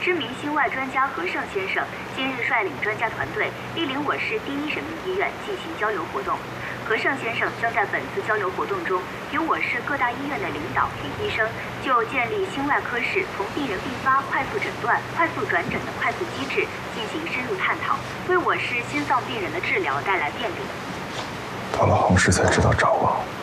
知名心外专家何胜先生今日率领专家团队莅临我市第一人民医院进行交流活动。何胜先生将在本次交流活动中，与我市各大医院的领导与医生就建立心外科室从病人并发、快速诊断、快速转诊的快速机制进行深入探讨，为我市心脏病人的治疗带来便利。 到了红市才知道找我。